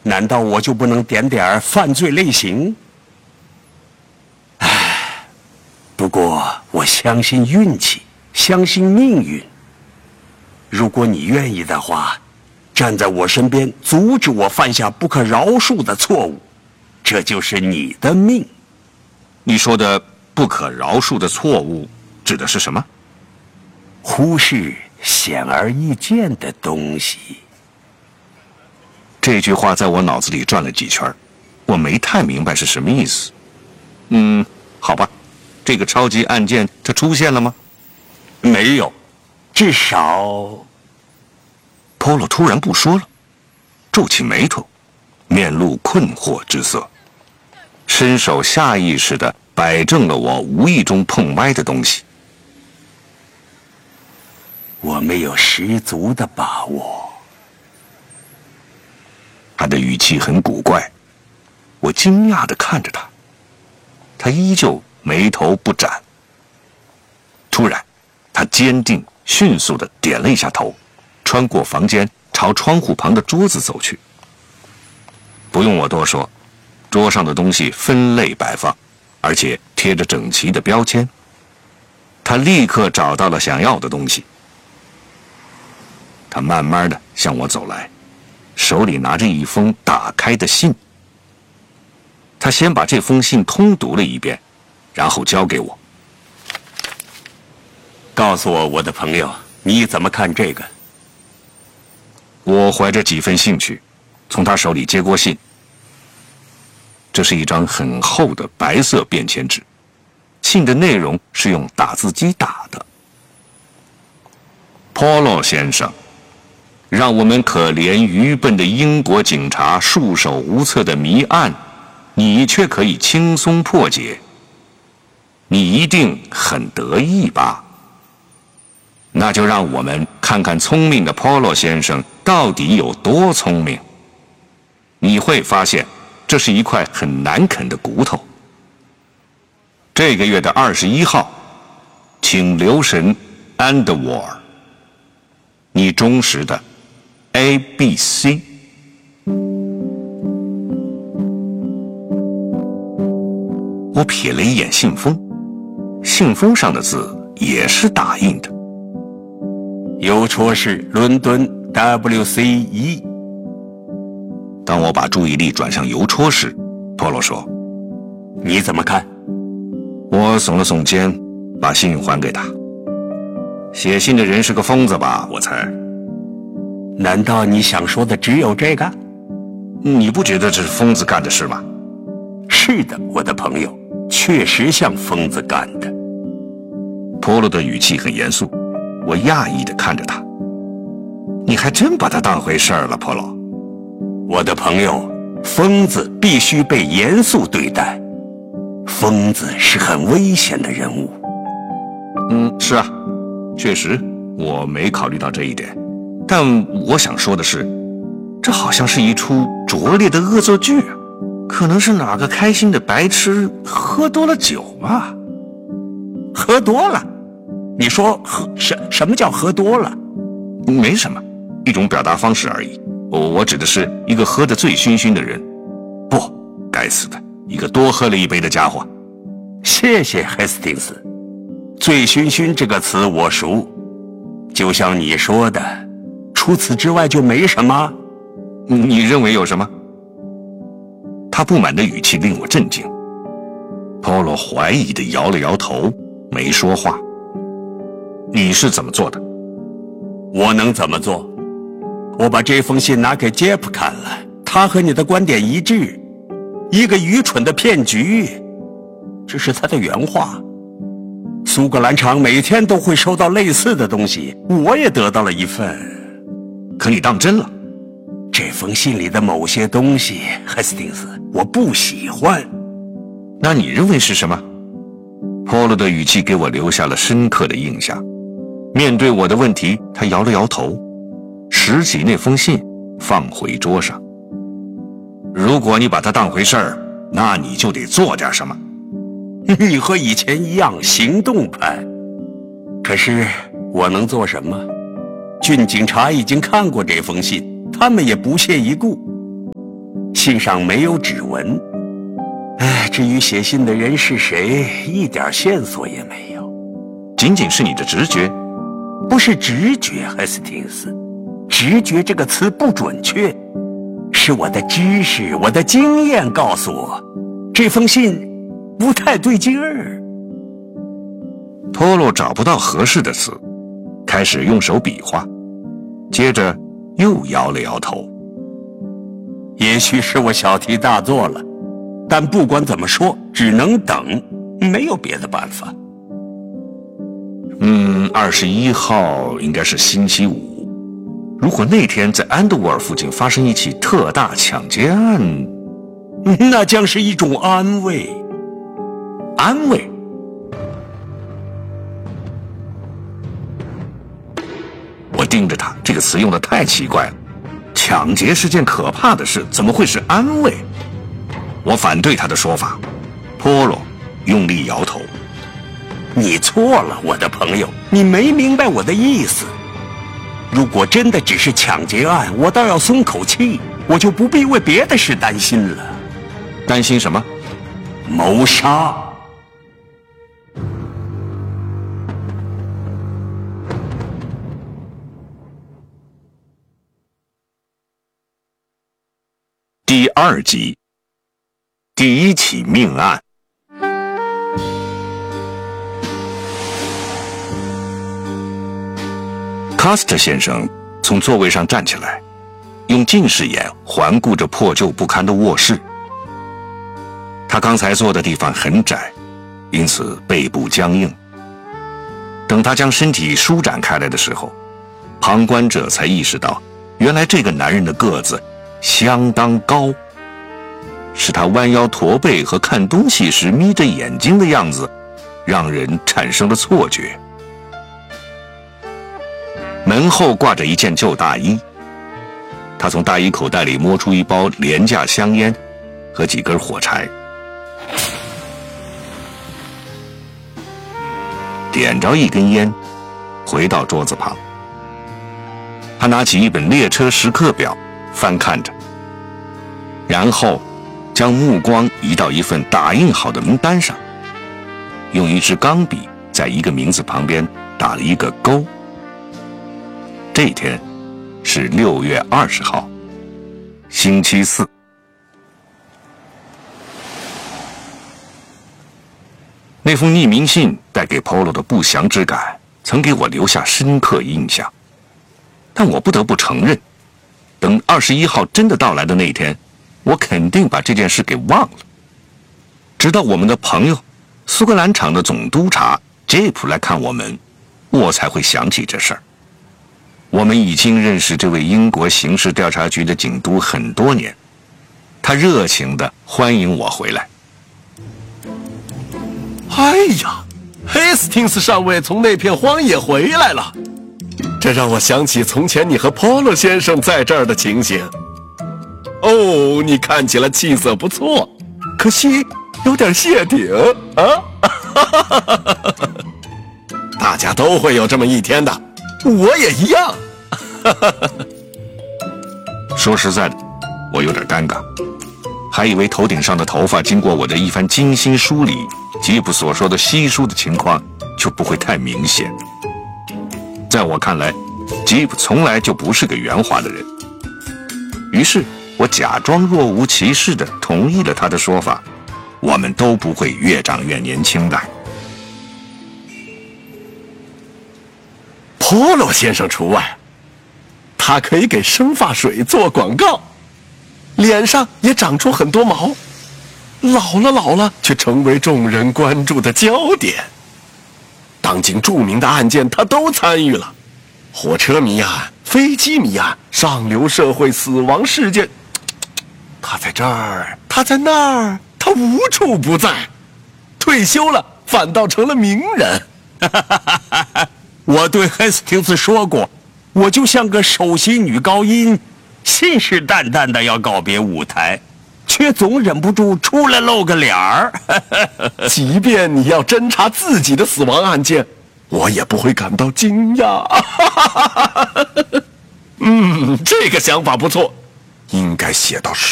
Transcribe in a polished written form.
难道我就不能点点犯罪类型？不过我相信运气，相信命运。如果你愿意的话，站在我身边，阻止我犯下不可饶恕的错误，这就是你的命。 你说的不可饶恕的错误指的是什么？ 忽视显而易见的东西。 这句话在我脑子里转了几圈，我没太明白是什么意思。好吧，这个超级案件它出现了吗？ 没有，至少。 Polo 突然不说了，皱起眉头，面露困惑之色，伸手下意识地摆正了我无意中碰歪的东西。 我没有十足的把握。 他的语气很古怪，我惊讶地看着他，他依旧眉头不展。突然，他坚定迅速地点了一下头，穿过房间，朝窗户旁的桌子走去。不用我多说，桌上的东西分类摆放，而且贴着整齐的标签。他立刻找到了想要的东西。他慢慢地向我走来，手里拿着一封打开的信。他先把这封信通读了一遍，然后交给我。 告诉我，我的朋友，你怎么看这个？ 我怀着几分兴趣，从他手里接过信。这是一张很厚的白色便签纸，信的内容是用打字机打的。Polo 先生，让我们可怜愚笨的英国警察束手无策的谜案，你却可以轻松破解。你一定很得意吧？那就让我们看看聪明的 Polo 先生到底有多聪明。你会发现，这是一块很难啃的骨头。这个月的21号，请留神 Underworld。你忠实的 ABC。我瞥了一眼信封，信封上的字也是打印的。 邮戳是伦敦 WC1。 当我把注意力转向邮戳时，Polo说：“ 你怎么看？” 我耸了耸肩，把信还给他。写信的人是个疯子吧？我猜。 难道你想说的只有这个？ 你不觉得这是疯子干的事吗？ 是的，我的朋友，确实像疯子干的。 Polo 的语气很严肃，我讶异地看着他。你还真把他当回事儿了 ，Polo。 我的朋友，疯子必须被严肃对待。疯子是很危险的人物。 是啊，确实我没考虑到这一点。但我想说的是，这好像是一出拙劣的恶作剧，可能是哪个开心的白痴喝多了酒吧。 喝多了？你说什么叫喝多了？ 没什么，一种表达方式而已。我指的是一个喝得醉醺醺的人。不，该死的，一个多喝了一杯的家伙。 谢谢 Hastings。 醉醺醺这个词我熟，就像你说的，除此之外就没什么。 你认为有什么？他不满的语气令我震惊。Polo 怀疑地摇了摇头，没说话。你是怎么做的？ 我能怎么做？我把这封信拿给 Jeff 看了，他和你的观点一致。一个愚蠢的骗局，这是他的原话。苏格兰场每天都会收到类似的东西，我也得到了一份。 可你当真了？ 这封信里的某些东西 ，Hastings， 我不喜欢。 那你认为是什么？ Polo 的语气给我留下了深刻的印象。面对我的问题，他摇了摇头，拾起那封信放回桌上。如果你把它当回事儿，那你就得做点什么。 你和以前一样行动派。可是我能做什么？郡警察已经看过这封信，他们也不屑一顾。 信上没有指纹。至于写信的人是谁，一点线索也没有。 仅仅是你的直觉？ 不是直觉，海斯汀斯，直觉这个词不准确，是我的知识、我的经验告诉我，这封信不太对劲儿。 波洛找不到合适的词，开始用手比划，接着又摇了摇头。 也许是我小题大做了，但不管怎么说，只能等，没有别的办法。 21号应该是星期五。如果那天在安德沃尔附近发生一起特大抢劫案， 那将是一种安慰。 安慰？我盯着他，这个词用得太奇怪了。抢劫是件可怕的事，怎么会是安慰？我反对他的说法。波洛用力摇头。 你错了，我的朋友，你没明白我的意思。如果真的只是抢劫案，我倒要松口气，我就不必为别的事担心了。 担心什么？ 谋杀。 第2集，第1起命案。卡斯特先生从座位上站起来，用近视眼环顾着破旧不堪的卧室。他刚才坐的地方很窄，因此背部僵硬。等他将身体舒展开来的时候，旁观者才意识到，原来这个男人的个子相当高，是他弯腰驼背和看东西时眯着眼睛的样子，让人产生了错觉。门后挂着一件旧大衣，他从大衣口袋里摸出一包廉价香烟和几根火柴，点着一根烟，回到桌子旁。他拿起一本列车时刻表翻看着，然后将目光移到一份打印好的名单上，用一支钢笔在一个名字旁边打了一个勾。这天是6月20号，星期四。那封匿名信带给 Polo 的不祥之感，曾给我留下深刻印象。但我不得不承认，等21号真的到来的那天，我肯定把这件事给忘了。直到我们的朋友苏格兰场的总督察杰普来看我们，我才会想起这事儿。我们已经认识这位英国刑事调查局的警督很多年，他热情地欢迎我回来。 哎呀，黑斯汀斯上尉从那片荒野回来了，这让我想起从前你和 Polo 先生在这儿的情形。哦，你看起来气色不错，可惜有点谢顶啊！大家都会有这么一天的，我也一样。 说实在的，我有点尴尬，还以为头顶上的头发经过我的一番精心梳理，吉普所说的稀疏的情况就不会太明显。在我看来，吉普从来就不是个圆滑的人。于是我假装若无其事地同意了他的说法，我们都不会越长越年轻的。 Polo 先生除外，他可以给生发水做广告，脸上也长出很多毛，老了却成为众人关注的焦点。当今著名的案件他都参与了，火车谜案、飞机谜案、上流社会死亡事件，他在这儿，他在那儿，他无处不在。退休了反倒成了名人。 我对黑斯汀斯说过，我就像个首席女高音，信誓旦旦的要告别舞台，却总忍不住出来露个脸儿。 即便你要侦查自己的死亡案件，我也不会感到惊讶。这个想法不错，应该写到书